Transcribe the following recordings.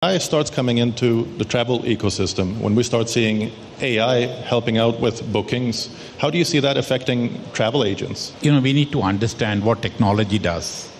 AI starts coming into the travel ecosystem, when we start seeing AI helping out with bookings, how do you see that affecting travel agents? We need to understand what technology does.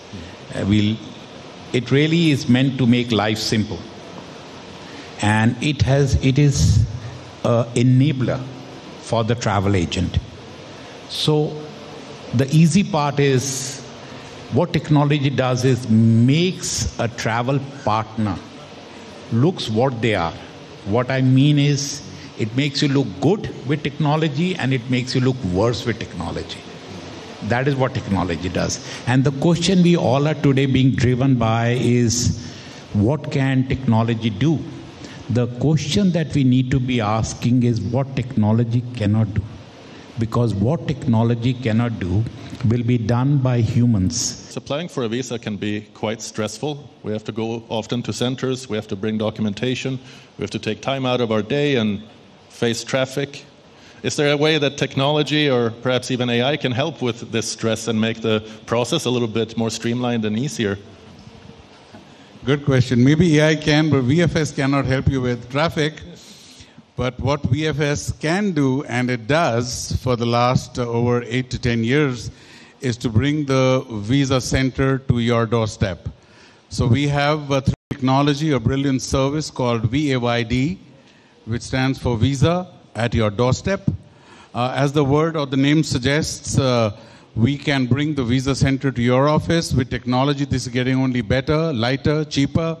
It really is meant to make life simple. And it is an enabler for the travel agent. So the easy part is, what technology does is makes a travel partner looks what they are. What I mean is, it makes you look good with technology and it makes you look worse with technology. That is what technology does. And the question we all are today being driven by is, what can technology do? The question that we need to be asking is, what technology cannot do? Because what technology cannot do will be done by humans. Applying for a visa can be quite stressful. We have to go often to centers, we have to bring documentation, we have to take time out of our day and face traffic. Is there a way that technology or perhaps even AI can help with this stress and make the process a little bit more streamlined and easier? Good question. Maybe AI can, but VFS cannot help you with traffic. But what VFS can do, and it does for the last over 8 to 10 years, is to bring the visa center to your doorstep. So we have through technology a brilliant service called VAYD, which stands for Visa at Your Doorstep. As the word or the name suggests, we can bring the visa center to your office. With technology, this is getting only better, lighter, cheaper.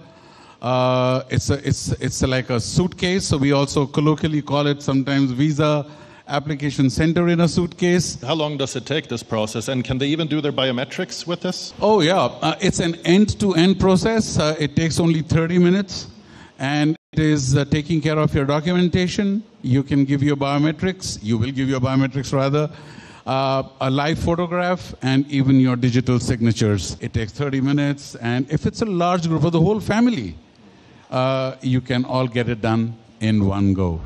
It's like a suitcase, so we also colloquially call it sometimes Visa Application Center in a suitcase. How long does it take, this process, and can they even do their biometrics with this? Oh yeah, it's an end-to-end process. It takes only 30 minutes, and it is taking care of your documentation. You can give your biometrics, you will give your biometrics rather, a live photograph, and even your digital signatures. It takes 30 minutes, and if it's a large group of the whole family, you can all get it done in one go.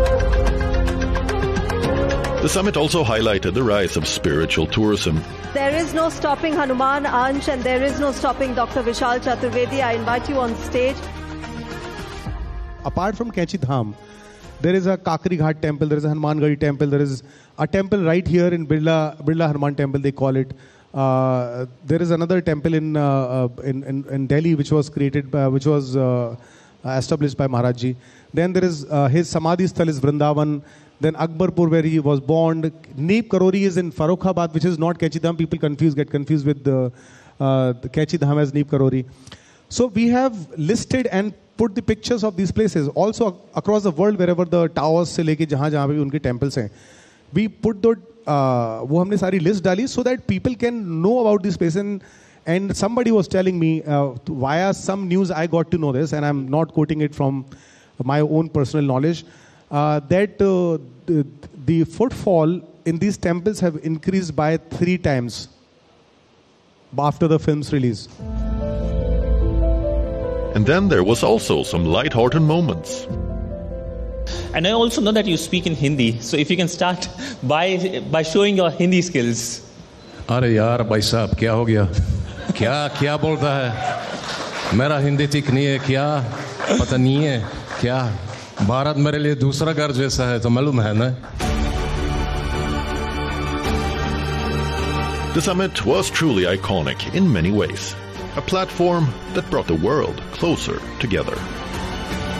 The summit also highlighted the rise of spiritual tourism. There is no stopping Hanuman Ansh, and there is no stopping Dr. Vishal Chaturvedi. I invite you on stage. Apart from Kainchi Dham, there is a Kakri Ghat temple, there is a Hanuman Gadi temple, there is a temple right here in Birla Hanuman temple, they call it. There is another temple in Delhi which was created, which was established by Maharaj Ji. Then there is his Samadhi Sthal is Vrindavan. Then Akbarpur, where he was born. Neep Karori is in Farokhabad, which is not Kainchi Dham. People get confused with the Kainchi Dham as Neep Karori. So we have listed and put the pictures of these places. Also across the world, wherever the towers से लेके जहाँ भी उनके temples हैं, we put the वो हमने सारी list डाली so that people can know about this place. And somebody was telling me via some news I got to know this, and I'm not quoting it from my own personal knowledge, that the footfall in these temples have increased by 3 times after the film's release. And then there was also some light-hearted moments. And I also know that you speak in Hindi, so if you can start by showing your Hindi skills. अरे यार भाई साहब क्या हो गया क्या बोल रहा है मेरा हिंदी ठीक नहीं है क्या पता नहीं है क्या भारत मेरे लिए दूसरा घर जैसा है तो मालूम है ना. The summit was truly iconic in many ways. A platform that brought the world closer together.